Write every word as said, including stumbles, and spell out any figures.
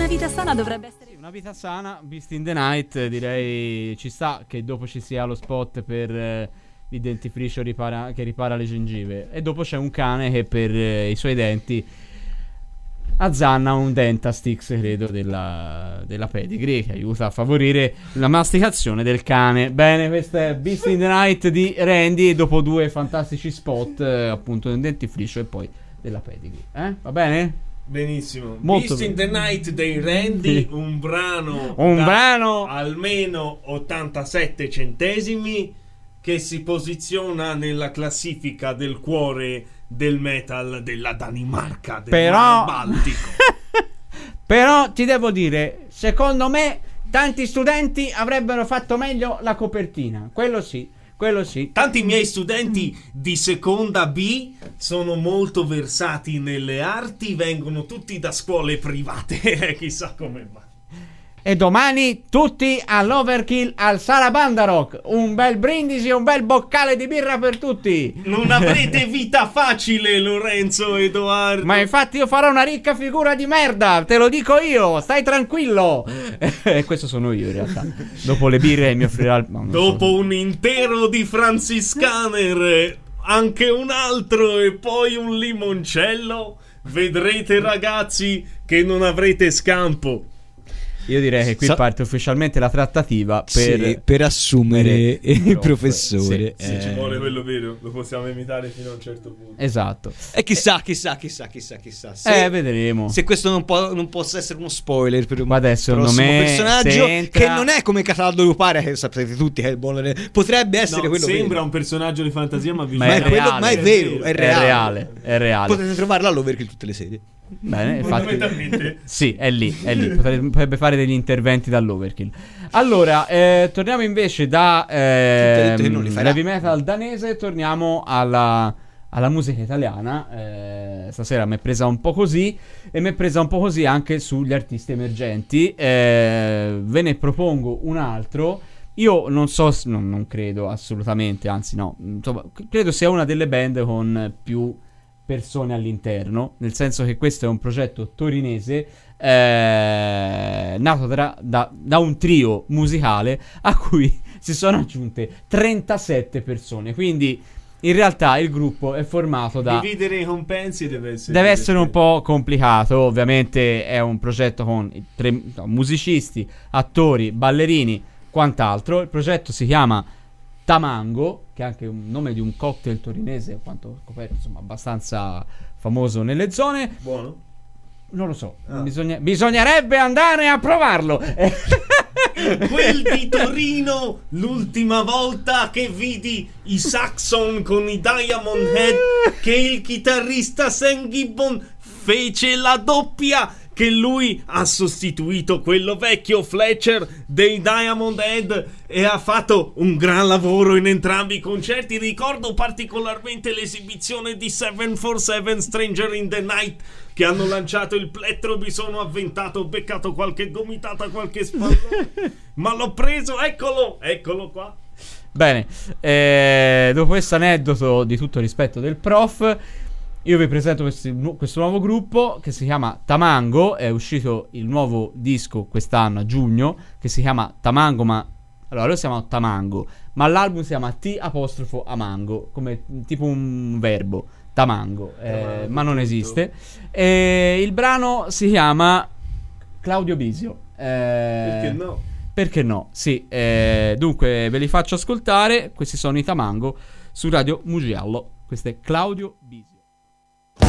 una vita sana dovrebbe essere... Una vita sana, Beast in the Night, direi ci sta che dopo ci sia lo spot per eh, il dentifricio ripara, che ripara le gengive, e dopo c'è un cane che per eh, i suoi denti azzanna un Dentastix, credo, della, della Pedigree, che aiuta a favorire la masticazione del cane. Bene, questo è Beast in the Night di Randy, dopo due fantastici spot, eh, appunto del dentifricio e poi della Pedigree. Eh? Va bene? Benissimo. Molto Beast in bene. the Night dei Randy, Sì. un brano Un da brano almeno ottantasette centesimi, che si posiziona nella classifica del cuore del metal della Danimarca, del Però Mar Baltico. Però ti devo dire, secondo me tanti studenti avrebbero fatto meglio la copertina. Quello sì, quello sì. Tanti miei studenti di seconda B sono molto versati nelle arti, vengono tutti da scuole private, chissà come va. E domani tutti all'Overkill al Sarabanda Rock. Un bel brindisi e un bel boccale di birra per tutti. Non avrete vita facile, Lorenzo Edoardo. Ma infatti io farò una ricca figura di merda, te lo dico io, stai tranquillo. E questo sono io in realtà. Dopo le birre mi offrirà il... no, Dopo so. un intero di Franciscaner, anche un altro e poi un limoncello, vedrete ragazzi che non avrete scampo. Io direi che qui Sa- parte ufficialmente la trattativa per, Sì, per assumere per il professore. Sì, Eh, Ci vuole quello vero, lo possiamo imitare fino a un certo punto. Esatto. E chissà, chissà, chissà, chissà, chissà. Se, Eh, vedremo. se questo non, può, non possa essere uno spoiler per un Ma adesso, secondo prossimo me, personaggio se entra- che non è come Cataldo Lupare, che sapete tutti che è il buono. Potrebbe essere No, quello sembra vero. un personaggio di fantasia, ma, Ma Ma è è, quello- reale, ma è è vero, è È reale. reale, è reale. Potete trovarla all'Overkill tutte le sere. Bene, infatti, Fondamentalmente. sì, è lì, è lì. Potrebbe, potrebbe fare degli interventi dall'Overkill. Allora, eh, torniamo invece da Tutti ha detto che non li eh, farà. heavy metal danese. Torniamo alla, alla musica italiana. Eh, stasera mi è presa un po' così. E mi è presa un po' così anche sugli artisti emergenti. Eh, ve ne propongo un altro. Io non so, s- non, non credo assolutamente, anzi no, insomma, credo sia una delle band con più persone all'interno, nel senso che questo è un progetto torinese eh, nato tra- da, da un trio musicale a cui si sono aggiunte trentasette persone, quindi in realtà il gruppo è formato da... Dividere i compensi deve essere Deve essere un po' complicato, ovviamente è un progetto con i tre no, musicisti, attori, ballerini, quant'altro. Il progetto si chiama Tamango, che è anche un nome di un cocktail torinese, quanto ho scoperto, insomma, abbastanza famoso nelle zone. buono. Non lo so, Ah. bisogna- bisognerebbe andare a provarlo. Quel di Torino, l'ultima volta che vidi i Saxon con i Diamond Head, che il chitarrista Sam Gibbon fece la doppia, che lui ha sostituito quello vecchio Fletcher dei Diamond Head e ha fatto un gran lavoro in entrambi i concerti. Ricordo particolarmente l'esibizione di seven four seven Stranger in the Night, che hanno lanciato il plettro, mi sono avventato, ho beccato qualche gomitata, qualche spallone, ma l'ho preso, eccolo, eccolo qua. Bene, eh, dopo questo aneddoto di tutto rispetto del prof, io vi presento questi nu- questo nuovo gruppo che si chiama Tamango. È uscito il nuovo disco quest'anno a giugno, che si chiama Tamango, ma allora lo si chiama Tamango, ma l'album si chiama T apostrofo Amango, come tipo un verbo, Tamango, eh, Tamango, ma non tutto. esiste. E il brano si chiama Claudio Bisio. Eh, Perché no? Perché no? Sì, eh, dunque ve li faccio ascoltare. Questi sono i Tamango su Radio Mugello. Questo è Claudio Bisio.